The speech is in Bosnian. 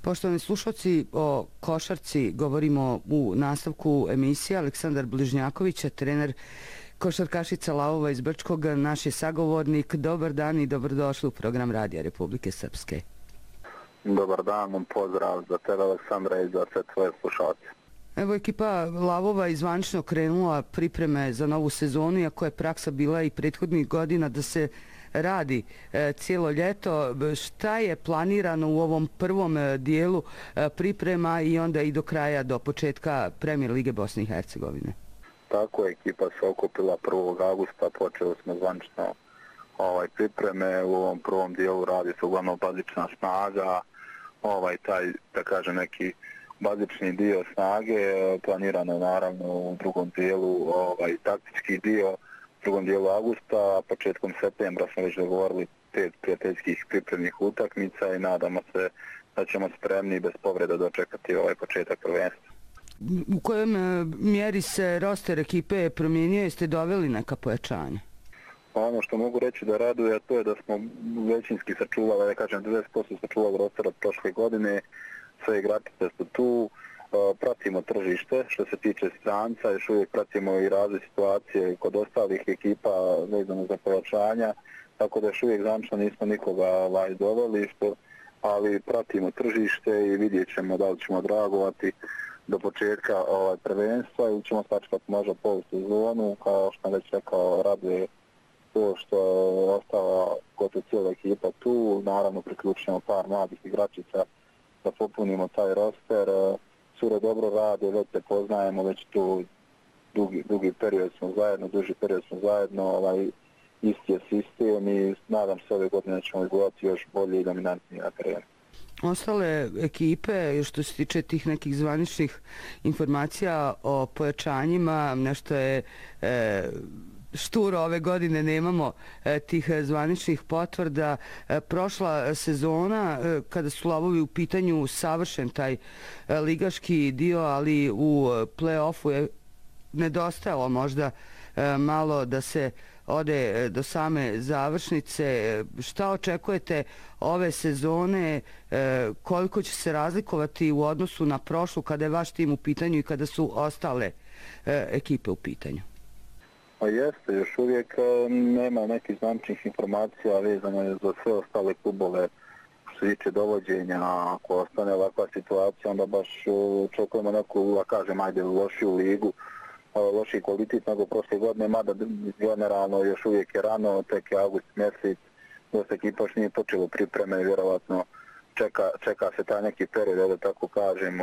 Poštovani slušalci, o košarci govorimo u nastavku emisije. Aleksandar Bližnjaković, trener košarkašica Lavova iz Brčkog, naš je sagovornik. Dobar dan i dobrodošli u program Radija Republike Srpske. Dobar dan, pozdrav za tebe, Aleksandra, i za sve tvoje slušalce. Evo, ekipa Lavova je zvanično krenula pripreme za novu sezonu, iako je praksa bila i prethodnih godina da se radi cijelo ljeto. Šta je planirano u ovom prvom dijelu priprema i onda i do kraja, do početka Premier Lige Bosne i Hercegovine? Tako je, ekipa se okupila 1. augusta, počeli smo zvanično pripreme. U ovom prvom dijelu radi se uglavnom bazična snaga, taj, da kažem, neki bazični dio snage, planirano naravno u drugom dijelu taktički dio, u drugom dijelu augusta, a početkom septembra smo već dogovorili 5 prijateljskih pripremnih utakmica i nadamo se da ćemo spremni bez povreda dočekati početak prvenstva. U kojem mjeri se roster ekipe promijenio, jeste doveli neka pojačanja? Ono što mogu reći da raduje, to je da smo većinski sačuvali, da kažem 90% sačuvali roster od prošle godine, sve igračice su tu, pratimo tržište što se tiče stranca, još uvijek pratimo i razne situacije kod ostalih ekipa vezano za pojačanja, tako da još uvijek zvanično nismo nikoga doveli, ali pratimo tržište i vidjet ćemo da li ćemo dragovati do početka prvenstva ili ćemo sačekati možda polusezonu, kao što sam već rekao, raduje to što je ostala gotovo cijela ekipa tu, naravno priključujemo par mladih igračica da popunimo taj roster. Cure dobro rade, već se poznajemo, već tu duži period smo zajedno, isti je sistem i nadam se ove godine ćemo izgledati još bolje i dominantniji na terenu. Ostale ekipe, što se tiče tih nekih zvaničnih informacija o pojačanjima, nešto je šturo ove godine, nemamo tih zvaničnih potvrda. Prošla sezona, kada su Lavovi u pitanju, savršen taj ligaški dio, ali u play-offu je nedostajalo možda malo da se ode do same završnice. Šta očekujete ove sezone, koliko će se razlikovati u odnosu na prošlu kada je vaš tim u pitanju i kada su ostale ekipe u pitanju? Jeste, još uvijek nema nekih zvaničnih informacija vezano je za sve ostale klubove što se tiče dovođenja. Ako ostane ovakva situacija, onda baš očekujemo neku, da kažem, lošiju ligu, lošiji kvalitet nego prošle godine, mada generalno još uvijek je rano, tek je avgust mjesec, dosta ekipa još nije počelo pripreme i vjerovatno čeka se taj neki period, da tako kažem,